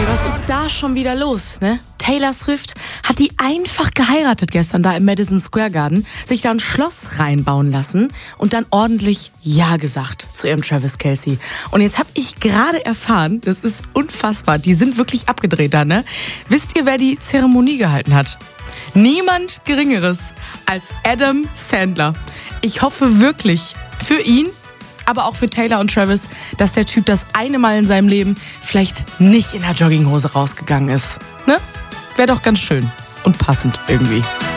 Was ist da schon wieder los, ne? Taylor Swift hat die einfach geheiratet gestern da im Madison Square Garden, sich da ein Schloss reinbauen lassen und dann ordentlich Ja gesagt zu ihrem Travis Kelce. Und jetzt habe ich gerade erfahren, das ist unfassbar, die sind wirklich abgedreht da, ne? Wisst ihr, wer die Zeremonie gehalten hat? Niemand Geringeres als Adam Sandler. Ich hoffe wirklich für ihn, aber auch für Taylor und Travis, dass der Typ das eine Mal in seinem Leben vielleicht nicht in der Jogginghose rausgegangen ist. Ne? Wäre doch ganz schön und passend irgendwie.